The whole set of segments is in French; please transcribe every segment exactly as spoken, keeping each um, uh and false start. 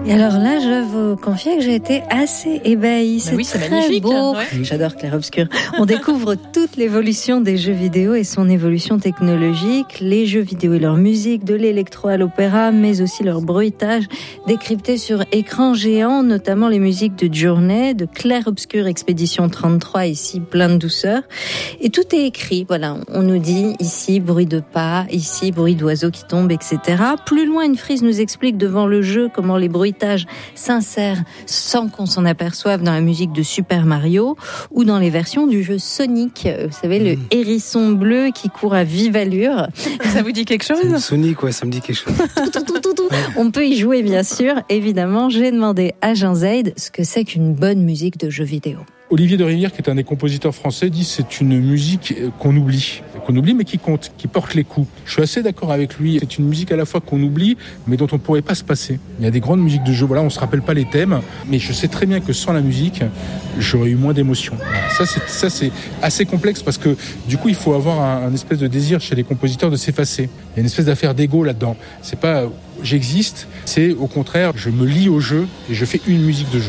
Et alors là, je vous confie que j'ai été assez ébahie. C'est, bah oui, c'est très magnifique, beau. Ouais. J'adore Clair Obscur. On découvre toute l'évolution des jeux vidéo et son évolution technologique. Les jeux vidéo et leur musique, de l'électro à l'opéra, mais aussi leur bruitage, décrypté sur écran géant, notamment les musiques de Journey, de Clair Obscur Expédition trente-trois, ici plein de douceur. Et tout est écrit. Voilà, on nous dit ici bruit de pas, ici bruit d'oiseaux qui tombent, et cetera. Plus loin, une frise nous explique devant le jeu comment les bruitages s'insèrent sans qu'on s'en aperçoive dans la musique de Super Mario ou dans les versions du jeu Sonic. Vous savez, le mmh. hérisson bleu qui court à vive allure. Ça vous dit quelque chose ? Sonic, ouais, ça me dit quelque chose. tout, tout, tout, tout, tout. Ouais. On peut y jouer, bien sûr. Évidemment, j'ai demandé à Jean Zaid ce que c'est qu'une bonne musique de jeu vidéo. Olivier de Rivière, qui est un des compositeurs français, dit que c'est une musique qu'on oublie, qu'on oublie mais qui compte, qui porte les coups. Je suis assez d'accord avec lui. C'est une musique à la fois qu'on oublie, mais dont on ne pourrait pas se passer. Il y a des grandes musiques de jeu, voilà, on ne se rappelle pas les thèmes, mais je sais très bien que sans la musique, j'aurais eu moins d'émotions. Ça, c'est, ça, c'est assez complexe parce que du coup, il faut avoir un, un espèce de désir chez les compositeurs de s'effacer. Il y a une espèce d'affaire d'ego là-dedans. C'est pas j'existe, c'est au contraire, je me lie au jeu et je fais une musique de jeu.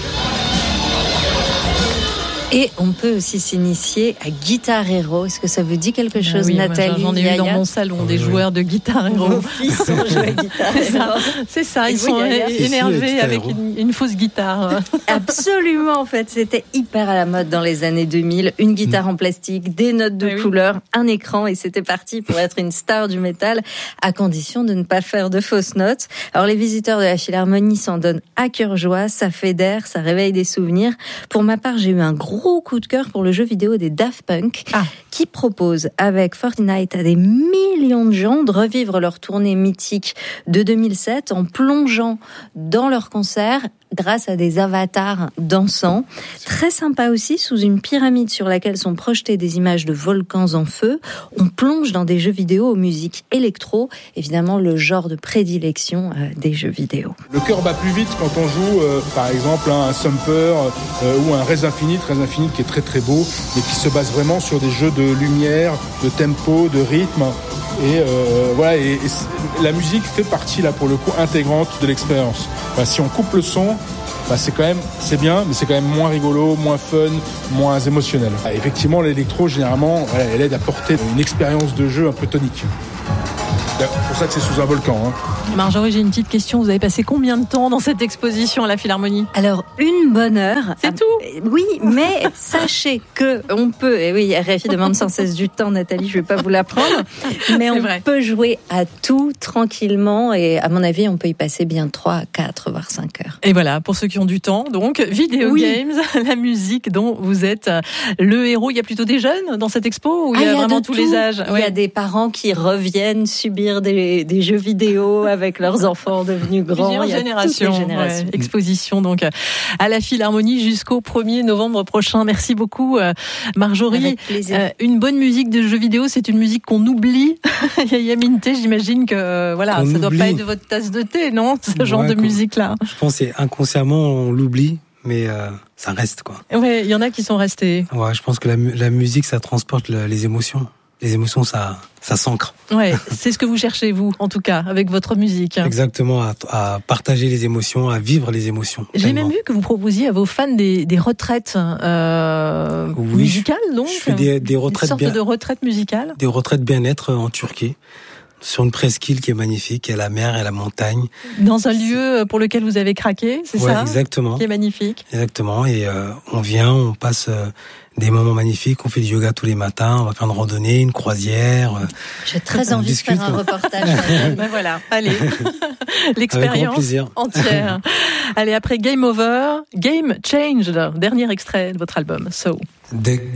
Et on peut aussi s'initier à Guitar Hero. Est-ce que ça vous dit quelque chose, oui, Nathalie ? J'en ai eu dans mon salon oui, des oui. joueurs de Guitar Hero. Vos fils ont joué à Guitar Hero. C'est ça, c'est ça. ils sont énervés avec une, une fausse guitare. Absolument, en fait. C'était hyper à la mode dans les années deux mille. Une guitare mmh. en plastique, des notes de oui, couleur, oui. un écran, et c'était parti pour être une star du métal, à condition de ne pas faire de fausses notes. Alors, les visiteurs de la Philharmonie s'en donnent à cœur joie. Ça fédère, ça réveille des souvenirs. Pour ma part, j'ai eu un gros Gros coup de cœur pour le jeu vidéo des Daft Punk ah. qui propose avec Fortnite à des millions de gens de revivre leur tournée mythique de deux mille sept en plongeant dans leurs concerts grâce à des avatars dansants. Très sympa aussi, sous une pyramide sur laquelle sont projetées des images de volcans en feu, on plonge dans des jeux vidéo aux musiques électro, évidemment le genre de prédilection euh, des jeux vidéo. Le cœur bat plus vite quand on joue, euh, par exemple, hein, un Sumper euh, ou un Res Infinite, Res Infinite qui est très très beau, mais qui se base vraiment sur des jeux de lumière, de tempo, de rythme. Et euh, voilà, et, et la musique fait partie là pour le coup intégrante de l'expérience. Enfin, si on coupe le son, bah, c'est quand même c'est bien, mais c'est quand même moins rigolo, moins fun, moins émotionnel. Ah, effectivement, l'électro généralement, voilà, elle aide à porter une expérience de jeu un peu tonique. C'est pour ça que c'est sous un volcan. Hein. Marjorie, j'ai une petite question. Vous avez passé combien de temps dans cette exposition à la Philharmonie ? Alors, une bonne heure. C'est ah, tout ? Oui, mais sachez que on peut, et oui, R F I demande sans cesse du temps, Nathalie, je ne vais pas vous l'apprendre, mais c'est on vrai. peut jouer à tout tranquillement et à mon avis, on peut y passer bien trois, quatre, voire cinq heures. Et voilà, pour ceux qui ont du temps, donc, Video oui. Games, la musique dont vous êtes le héros. Il y a plutôt des jeunes dans cette expo ou il ah, y a, y a vraiment tous tout. les âges ? Il ouais. y a des parents qui reviennent subir Des, des jeux vidéo avec leurs enfants devenus grands. Plusieurs générations. générations. Ouais. Exposition donc à la Philharmonie jusqu'au premier novembre prochain. Merci beaucoup Marjorie. Avec plaisir. Euh, une bonne musique de jeux vidéo, c'est une musique qu'on oublie. Yamine T, j'imagine que voilà, qu'on ça oublie. doit pas être votre tasse de thé, non ? Ce ouais, genre de musique-là. Je pense que c'est inconsciemment on l'oublie, mais euh, ça reste quoi. Ouais, il y en a qui sont restés. Ouais, je pense que la, la musique ça transporte le, les émotions. Les émotions, ça, ça s'ancre. Ouais, c'est ce que vous cherchez, vous, en tout cas, avec votre musique. Exactement, à, à partager les émotions, à vivre les émotions. J'ai tellement. même vu que vous proposiez à vos fans des, des retraites euh, oui, musicales, donc. Je fais des, des retraites Une sorte bien, de retraite musicale. Des retraites bien-être en Turquie. Sur une presqu'île qui est magnifique, il y a la mer et la montagne. Dans un lieu pour lequel vous avez craqué, c'est ouais, ça ? Exactement. Qui est magnifique. Exactement. Et euh, on vient, on passe euh, des moments magnifiques. On fait du yoga tous les matins. On va faire une randonnée, une croisière. Euh, J'ai très envie discute, de faire un reportage. Ben voilà, allez, l'expérience entière. Allez, après Game Over, Game Changed, dernier extrait de votre album. So.